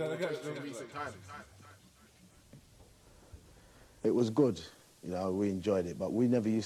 in recent times? It was good, you know, we enjoyed it, but we never used